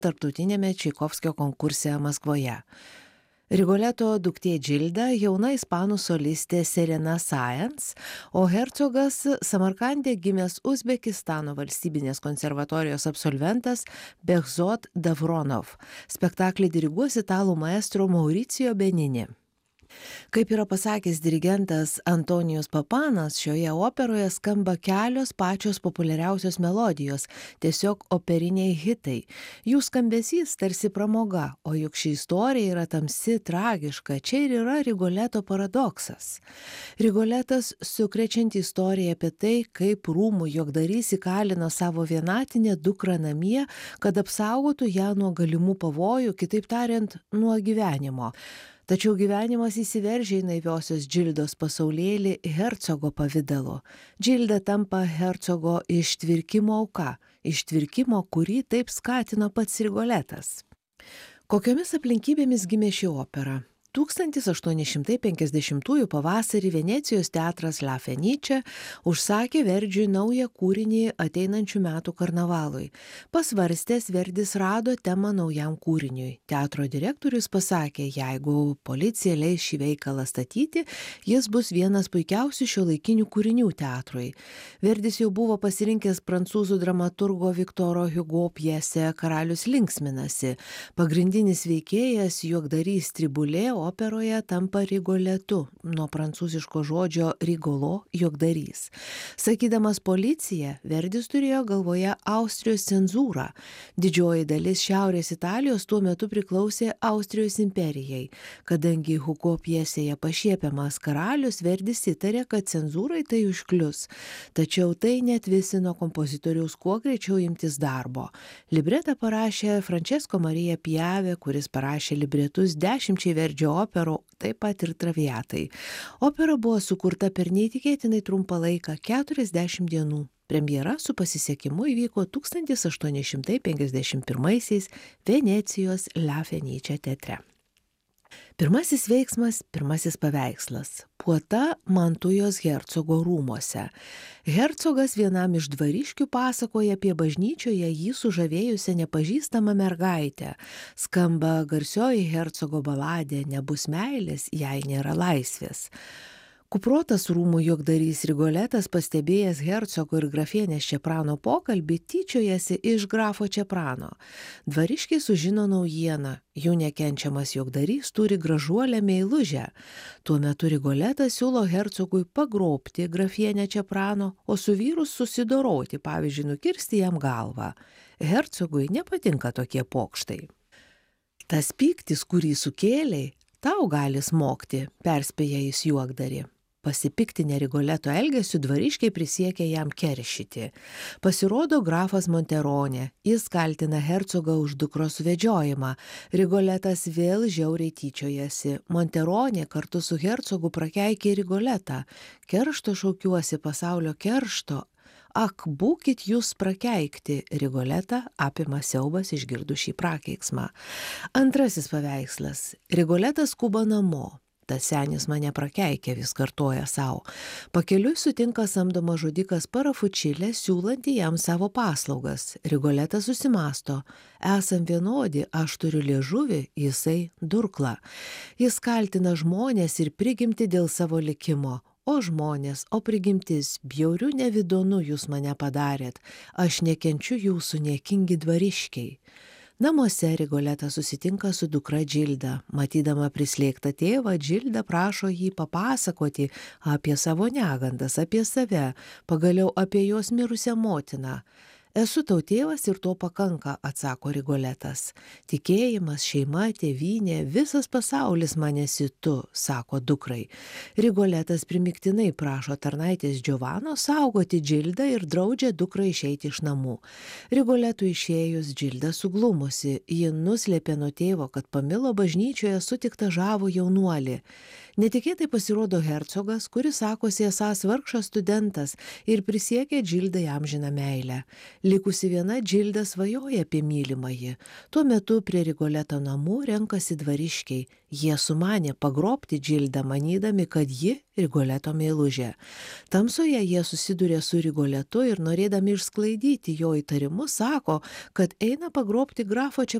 tarptautinėme Čaikovskio konkurse Maskvoje. Rigoleto duktė Džilda jauna ispanų solistė Serena Sáenz, o hercogas Samarkande gimęs Uzbekistano valstybinės konservatorijos absolventas Behzod Davronov. Spektaklį diriguos italų maestro Mauricio Benini. Kaip yra pasakęs dirigentas Antonijus Papanas, šioje operoje skamba kelios pačios populiariausios melodijos, tiesiog operiniai hitai. Jų skambesys tarsi pramoga, o juk ši istorija yra tamsi, tragiška. Čia ir yra Rigoleto paradoksas. Rigoletas sukrečianti istorija apie tai, kaip rūmų juokdarys įkalino savo vienatinę dukrą namie, kad apsaugotų ją nuo galimų pavojų, kitaip tariant, nuo gyvenimo. Tačiau gyvenimas įsiveržia į naiviosios Džildos pasaulėlį hercogo pavidalu. Džilda tampa hercogo ištvirkimo auka, ištvirkimo, kurį taip skatino pats Rigoletas. Kokiomis aplinkybėmis gimė ši opera? 1850 pavasarį Venecijos teatras La Fenice užsakė Verdžiui naują kūrinį ateinančių metų karnavalui. Pasvarstęs, Verdis rado temą naujam kūriniui. Teatro direktorius pasakė, jeigu policija leis šį veikalą statyti, jis bus vienas puikiausių šiuolaikinių kūrinių teatrui. Verdis jau buvo pasirinkęs prancūzų dramaturgo Viktoro Hugo pjesę Karalius linksminasi. Pagrindinis veikėjas, juokdarys Tribulė, operoje tampa Rigoletu, nuo prancūziško žodžio rigolo, juokdarys. Sakydamas policija, Verdis turėjo galvoje Austrijos cenzūrą. Didžioji dalis Šiaurės Italijos tuo metu priklausė Austrijos imperijai. Kadangi Hugo pjesėje pašiepiamas karalius, Verdis įtarė, kad cenzūrai tai užklius. Tačiau tai neatvisino kompozitoriaus kuo greičiau imtis darbo. Libretą parašė Francesco Marija Piave, kuris parašė libretus 10 Verdžio operų, taip pat ir Traviatai. Opera buvo sukurta per neįtikėtinai trumpą laiką – 40 dienų. Premjera su pasisekimu įvyko 1851 Venecijos La Fenice teatre. Pirmasis veiksmas, pirmasis paveikslas. Puota Mantujos hercogo rūmuose. Hercogas vienam iš dvariškių pasakoja apie bažnyčioje jį sužavėjusią nepažįstamą mergaitę. Skamba garsioji hercogo baladė Nebus meilės, jei nėra laisvės. Kuprotas rūmų juokdarys Rigoletas, pastebėjęs hercogo ir grafienės Čeprano pokalbį, tyčiojasi iš grafo Čeprano. Dvariškiai sužino naujieną. Jų nekenčiamas juokdarys turi gražuolę meilužę. Tuo metu Rigoletas siūlo hercogui pagrobti grafienę Čeprano, o su vyru susidoroti, pavyzdžiui, nukirsti jam galvą. Hercogui nepatinka tokie pokštai. Tas pyktis, kurį sukėlei, tau gali smogti, perspėja jis juokdarį. Pasipiktinę Rigoleto elgesiu dvariškiai prisiekė jam keršyti. Pasirodo grafas Monteronė. Jis kaltina hercogą už dukros suvedžiojimą. Rigoletas vėl žiauriai tyčiojasi. Monteronė kartu su hercogu prakeikė Rigoletą. Keršto šaukiuosi, pasaulio keršto. Ak, būkit jūs prakeikti. Rigoletą apima siaubas išgirdus šį prakeiksmą. Antrasis paveikslas. Rigoletas skuba namo. Tas senis mane prakeikė, vis kartoja savo. Pakeliui sutinka samdomas žudikas Parafučilė, siūlantį jam savo paslaugas. Rigoletas susimąsto. Esam vienodi, aš turiu liežuvį, jisai durklą. Jis kaltina žmonės ir prigimti dėl savo likimo. O žmonės, o prigimtis, bjaurių nevidonu jūs mane padarėt. Aš nekenčiu jūsų niekingi dvariškiai. Namuose Rigoletas susitinka su dukra Džilda. Matydama prislėgtą tėvą, Džilda prašo jį papasakoti apie savo negandas, apie save, pagaliau apie jos mirusią motiną. Esu tau tėvas ir to pakanka, atsako Rigoletas. Tikėjimas, šeima, tėvynė, visas pasaulis man esi tu, sako dukrai. Rigoletas primiktinai prašo tarnaitės Giovano saugoti Džildą ir draudžia dukrai išeiti iš namų. Rigoletui išėjus, Džilda suglumusi, ji nuslėpė nuo tėvo, kad pamilo bažnyčioje sutiktą žavų jaunuolį. Netikėtai pasirodo hercogas, kuris sakosi esąs vargšas studentas ir prisiekia Džildai amžiną meilę. Likusi viena Džilda svajoja apie mylimąjį. Tuo metu prie Rigoleto namų renkasi dvariškiai. Jie sumanė pagrobti Džildą, manydami, kad ji Rigoleto meilužė. Tamsoje jie susiduria su Rigoletu ir norėdami išsklaidyti jo įtarimus, sako, kad eina pagrobti grafo